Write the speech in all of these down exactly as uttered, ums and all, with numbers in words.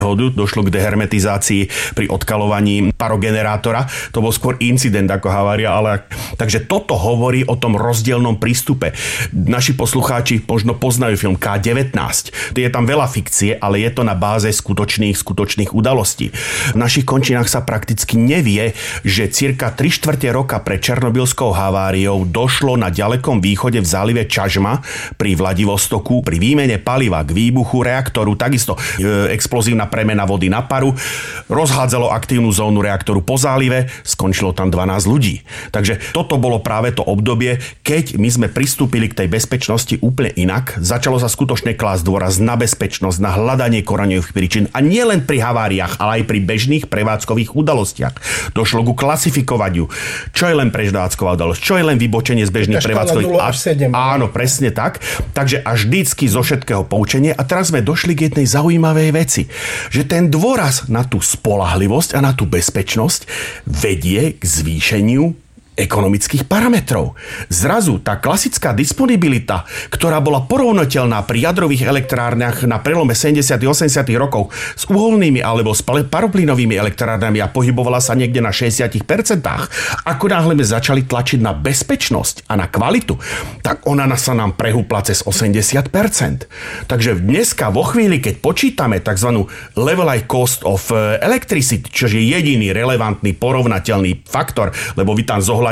hodu, došlo k dehermetizácii pri odkalovaní parogenerátora. To bol skôr incident ako havária, ale takže toto hovorí o tom rozdielnom prístupe. Naši poslucháči možno poznajú film ká devätnásť. Je tam veľa fikcie, ale je to na báze skutočných, skutočných udalostí. V našich končinách sa prakticky nevie, že cirka tri štvrte roka pred Černobylskou haváriou došlo na ďalekom východe v zálive Čažma pri Vladivostoku pri výmene paliva k výbuchu reaktoru, takisto e, explozívna premena vody na paru, rozhádzalo aktívnu zónu reaktoru po zálive, skončilo tam dvanásť ľudí. Takže toto bolo práve to obdobie, keď my sme pristúpili k tej bezpečnosti úplne inak. Začalo sa skutočne klásť dôraz na bezpečnosť, na hľadanie koreňových príčin a nie len pri haváriách, ale aj pri bežných prevádzkových udalostiach. Došlo ku klasifikovaniu, čo je len prevádzková udalosť, čo je len vybočenie z bežných prevádzkových. Áno, presne tak. Takže až vždycky zo všetkého poučenie. A teraz sme došli k jednej zaujímavej veci, že ten dôraz na tú spoľahlivosť a na tú bezpečnosť vedie k zvýšeniu ekonomických parametrov. Zrazu tá klasická disponibilita, ktorá bola porovnateľná pri jadrových elektrárniach na prelome sedemdesiatych osemdesiatych rokov s uholnými alebo s paroplynovými elektrárniami a pohybovala sa niekde na šesťdesiat percent. Ako náhle sme začali tlačiť na bezpečnosť a na kvalitu, tak ona sa nám prehúpla cez osemdesiat percent. Takže dneska vo chvíli, keď počítame tzv. Levelized cost of electricity, čo je jediný relevantný porovnateľný faktor, lebo vy tam zohľadňujete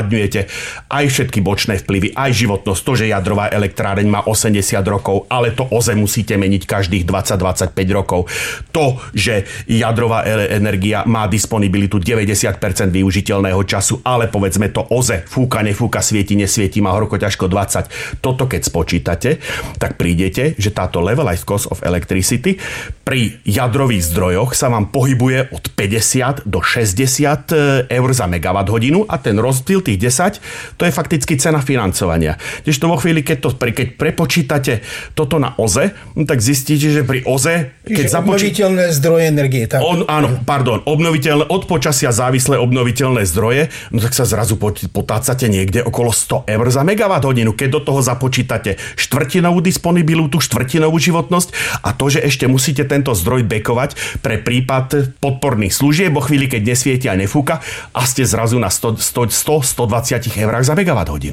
aj všetky bočné vplyvy, aj životnosť, to, že jadrová elektráreň má osemdesiat rokov, ale to ó zet musíte meniť každých dvadsať dvadsaťpäť rokov. To, že jadrová energia má disponibilitu deväťdesiat percent využiteľného času, ale povedzme to ó zet fúka, nefúka, svieti, nesvieti, má horko ťažko dvadsať. Toto keď spočítate, tak prídete, že táto levelized cost of electricity pri jadrových zdrojoch sa vám pohybuje od päťdesiat do šesťdesiat eur za megawatt hodinu a ten rozdiel tých desať, to je fakticky cena financovania. Kdežto vo chvíli, keď, to, keď prepočítate toto na ó zet, no tak zistíte, že pri ó zet, keď započítate obnoviteľné zdroje energie. Tak? On, áno, pardon, obnoviteľné, od počasia závislé obnoviteľné zdroje, no tak sa zrazu potácate niekde okolo sto eur za megawatt hodinu, keď do toho započítate štvrtinovú disponibilitu, štvrtinovú životnosť a to, že ešte musíte tento zdroj bekovať pre prípad podporných služieb, vo chvíli, keď nesvieti a nefúka a ste zrazu na sto, sto, sto, stodvadsať eurách za megawatt hodinu.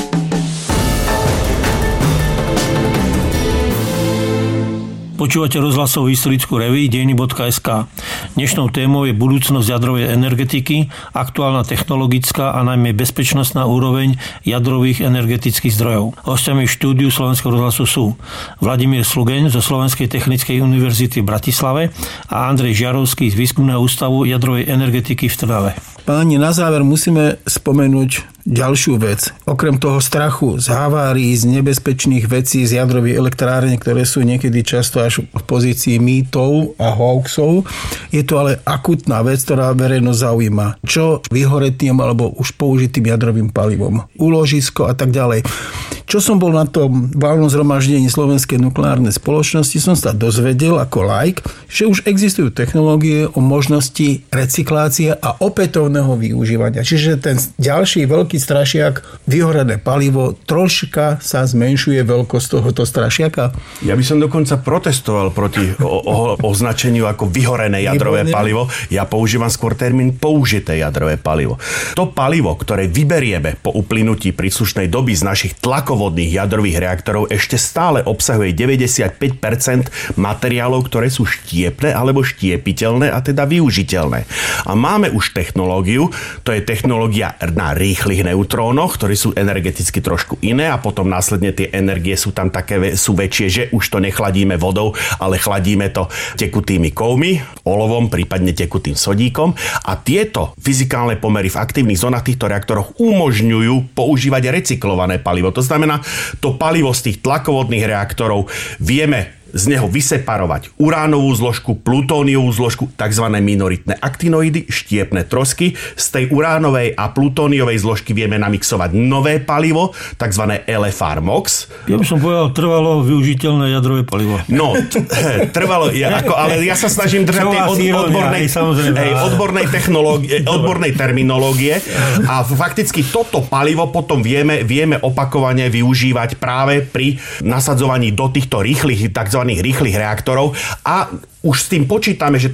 Počúvate rozhlasovú historickú reví dejiny bodka es ká. Dnešnou témou je budúcnosť jadrovej energetiky, aktuálna technologická a najmä bezpečnostná úroveň jadrových energetických zdrojov. Hostiami v štúdiu Slovenského rozhlasu sú Vladimír Slugeň zo Slovenskej technickej univerzity v Bratislave a Andrej Žiarovský z Výskumného ústavu jadrovej energetiky v Trnave. Páni, na záver musíme spomenúť ďalšiu vec. Okrem toho strachu z havárií, z nebezpečných vecí z jadrových elektrárne, ktoré sú niekedy často až v pozícii mýtov a hoaxov, je to ale akutná vec, ktorá verejnosť zaujíma. Čo vyhoretým alebo už použitým jadrovým palivom? Úložisko a tak ďalej. Čo som bol na tom valnom zhromaždení Slovenskej nukleárnej spoločnosti, som sa dozvedel ako laik, že už existujú technológie o možnosti recyklácie a opätovného využívania. Čiže ten ďalší veľký strašiak, vyhorené palivo, troška sa zmenšuje veľkosť tohoto strašiaka. Ja by som dokonca protestoval proti o, o, označeniu ako vyhorené jadrové Vyhorené. palivo. Ja používam skôr termín použité jadrové palivo. To palivo, ktoré vyberieme po uplynutí príslušnej doby z našich tlakovodných jadrových reaktorov, ešte stále obsahuje deväťdesiatpäť percent materiálov, ktoré sú štiepne alebo štiepiteľné a teda využiteľné. A máme už technológiu, to je technológia na rýchlych neutrónoch, ktorí sú energeticky trošku iné a potom následne tie energie sú tam také, sú väčšie, že už to nechladíme vodou, ale chladíme to tekutými kovmi, olovom, prípadne tekutým sodíkom a tieto fyzikálne pomery v aktívnych zónach týchto reaktoroch umožňujú používať recyklované palivo. To znamená, to palivo z tých tlakovodných reaktorov vieme z neho vyseparovať uránovú zložku, plutóniovú zložku, tzv. Minoritné aktinoidy, štiepne trosky. Z tej uránovej a plutóniovej zložky vieme namixovať nové palivo, tzv. el ef er MOX. Ja by som povedal trvalo využiteľné jadrové palivo. No, t- trvalo, ja, ako, ale ja sa snažím držať tej od, odbornej, hej, odbornej, technológie, odbornej terminológie a fakticky toto palivo potom vieme, vieme opakovane využívať práve pri nasadzovaní do týchto rýchlych tzv. tzv. Rýchlych reaktorov a už s tým počítame, že